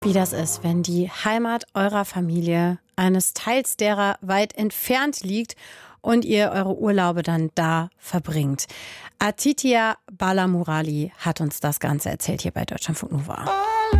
Wie das ist, wenn die Heimat eurer Familie, eines Teils derer, weit entfernt liegt und ihr eure Urlaube dann da verbringt. Atitia Balamurali hat uns das Ganze erzählt hier bei Deutschlandfunk Nova.